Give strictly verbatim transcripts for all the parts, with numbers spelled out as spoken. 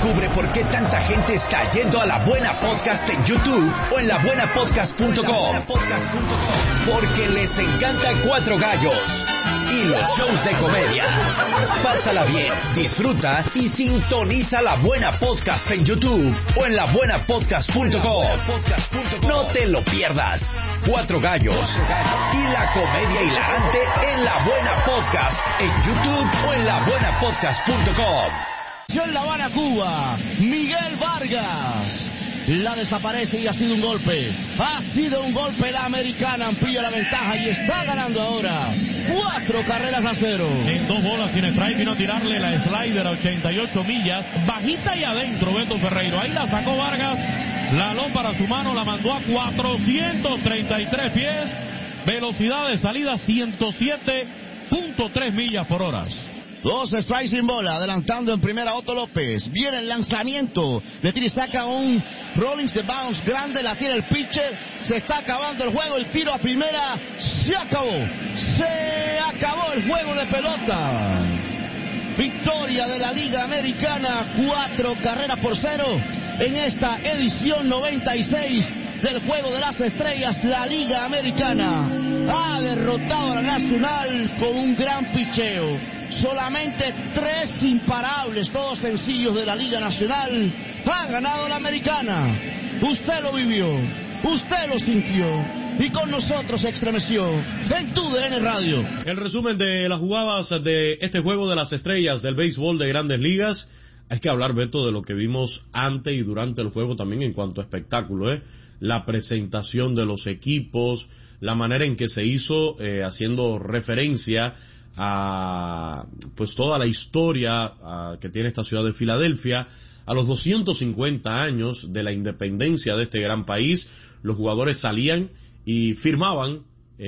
Descubre por qué tanta gente está yendo a La Buena Podcast en YouTube o en la buena podcast punto com. Porque les encanta Cuatro Gallos y los shows de comedia. Pásala bien, disfruta y sintoniza La Buena Podcast en YouTube o en la buena podcast punto com. No te lo pierdas. Cuatro Gallos y la comedia hilarante en La Buena Podcast en YouTube o en la buena podcast punto com. En La Habana, Cuba, Miguel Vargas la desaparece y ha sido un golpe. Ha sido un golpe. La Americana amplía la ventaja y está ganando ahora cuatro carreras a cero. En dos bolas sin strike vino a tirarle la slider a ochenta y ocho millas, bajita y adentro Beto Ferreiro. Ahí la sacó Vargas, la aló para su mano, la mandó a cuatrocientos treinta y tres pies, velocidad de salida ciento siete punto tres millas por hora. Dos strikes sin bola, adelantando en primera Otto López. Viene el lanzamiento, le tira y saca un Rollins de bounce grande, la tiene el pitcher. Se está acabando el juego, el tiro a primera, se acabó. Se acabó el juego de pelota. Victoria de la Liga Americana, cuatro carreras por cero en esta edición noventa y seis del Juego de las Estrellas. La Liga Americana ha derrotado a la Nacional con un gran picheo. Solamente tres imparables, todos sencillos de la Liga Nacional. Ha ganado la Americana. Usted lo vivió, usted lo sintió y con nosotros se estremeció en Tu D N Radio. El resumen de las jugadas de este Juego de las Estrellas del béisbol de Grandes Ligas. Hay que hablar, Beto, de lo que vimos antes y durante el juego también en cuanto a espectáculo, ¿eh? La presentación de los equipos, la manera en que se hizo, eh, haciendo referencia a pues toda la historia a, que tiene esta ciudad de Filadelfia, a los doscientos cincuenta años de la independencia de este gran país. Los jugadores salían y firmaban,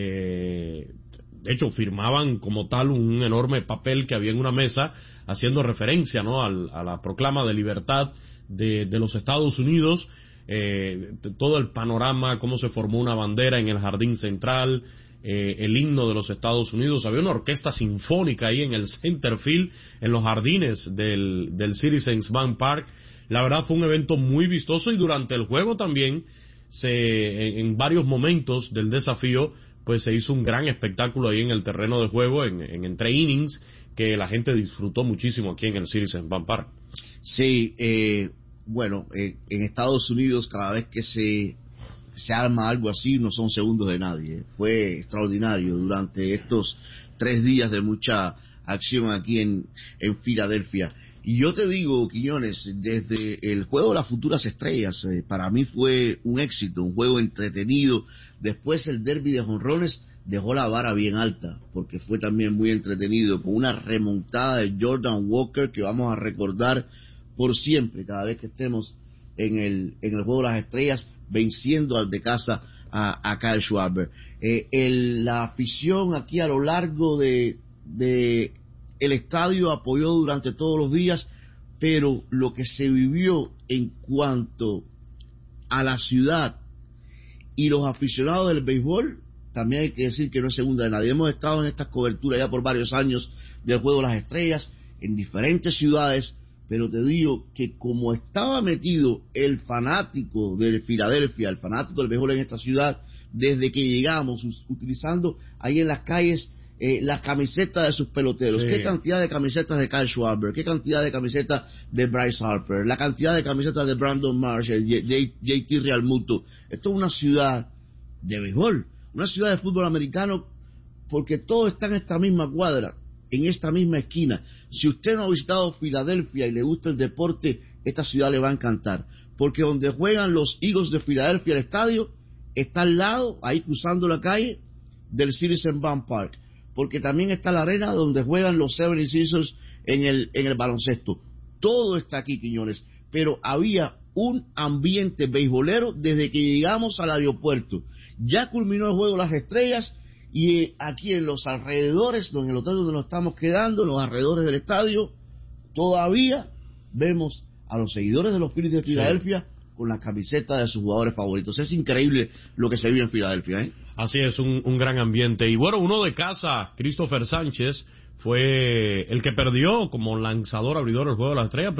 eh, de hecho firmaban como tal un enorme papel que había en una mesa, haciendo referencia, ¿no?, al, a la proclama de libertad de, de los Estados Unidos, eh, todo el panorama, cómo se formó una bandera en el jardín central, Eh, el himno de los Estados Unidos. Había una orquesta sinfónica ahí en el center field, en los jardines del, del Citizens Bank Park. La verdad fue un evento muy vistoso, y durante el juego también se, en, en varios momentos del desafío, pues se hizo un gran espectáculo ahí en el terreno de juego, en, en entre innings, que la gente disfrutó muchísimo aquí en el Citizens Bank Park. Sí, eh, bueno, eh, en Estados Unidos cada vez que se se arma algo así, no son segundos de nadie. Fue extraordinario durante estos tres días de mucha acción aquí en, en Filadelfia. Y yo te digo, Quiñones, desde el juego de las futuras estrellas, eh, para mí fue un éxito, un juego entretenido. Después el derbi de jonrones dejó la vara bien alta, porque fue también muy entretenido, con una remontada de Jordan Walker que vamos a recordar por siempre, cada vez que estemos en el, en el juego de las estrellas, venciendo al de casa a, a Kyle Schwarber. Eh, el, la afición aquí a lo largo de, de el estadio apoyó durante todos los días, pero lo que se vivió en cuanto a la ciudad y los aficionados del béisbol, también hay que decir que no es segunda de nadie. Hemos estado en estas coberturas ya por varios años del Juego de las Estrellas en diferentes ciudades, pero te digo que como estaba metido el fanático de Filadelfia, el fanático del béisbol en esta ciudad, desde que llegamos, utilizando ahí en las calles eh, las camisetas de sus peloteros. Sí. Qué cantidad de camisetas de Kyle Schwarber, qué cantidad de camisetas de Bryce Harper, la cantidad de camisetas de Brandon Marshall, J T Realmuto. Esto es una ciudad de béisbol, una ciudad de fútbol americano, porque todo está en esta misma cuadra, en esta misma esquina. Si usted no ha visitado Filadelfia y le gusta el deporte, esta ciudad le va a encantar, porque donde juegan los Eagles de Filadelfia, el estadio está al lado, ahí cruzando la calle del Citizens Bank Park, porque también está la arena donde juegan los seventy sixers en el, en el baloncesto. Todo está aquí, Quiñones, pero había un ambiente beisbolero desde que llegamos al aeropuerto. Ya culminó el Juego de las Estrellas, y aquí en los alrededores, en el hotel donde nos estamos quedando, en los alrededores del estadio, todavía vemos a los seguidores de los Phillies de Filadelfia, sí, con las camisetas de sus jugadores favoritos. Es increíble lo que se vive en Filadelfia, ¿eh? Así es, un, un gran ambiente. Y bueno, uno de casa, Christopher Sánchez, fue el que perdió como lanzador abridor el Juego de las Estrellas.